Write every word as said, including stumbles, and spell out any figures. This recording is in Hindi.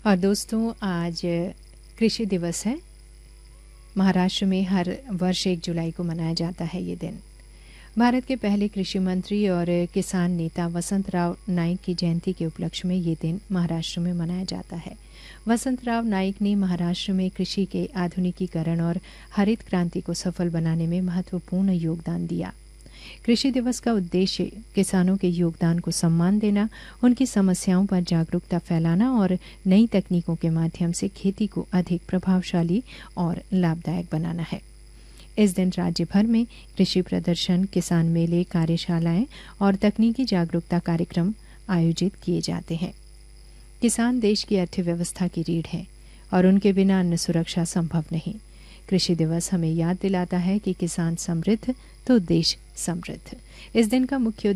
और दोस्तों, आज कृषि दिवस है। महाराष्ट्र में हर वर्ष एक जुलाई को मनाया जाता है ये दिन। भारत के पहले कृषि मंत्री और किसान नेता वसंतराव नाइक की जयंती के उपलक्ष्य में ये दिन महाराष्ट्र में मनाया जाता है। वसंतराव नाइक ने महाराष्ट्र में कृषि के आधुनिकीकरण और हरित क्रांति को सफल बनाने में महत्वपूर्ण योगदान दिया। कृषि दिवस का उद्देश्य किसानों के योगदान को सम्मान देना, उनकी समस्याओं पर जागरूकता फैलाना और नई तकनीकों के माध्यम से खेती को अधिक प्रभावशाली और लाभदायक बनाना है। इस दिन राज्य भर में कृषि प्रदर्शन, किसान मेले, कार्यशालाएं और तकनीकी जागरूकता कार्यक्रम आयोजित किए जाते हैं। किसान देश की अर्थव्यवस्था की रीढ़ है और उनके बिना अन्न सुरक्षा संभव नहीं। कृषि दिवस हमें याद दिलाता है कि किसान समृद्ध तो देश समृद्ध। इस दिन का मुख्य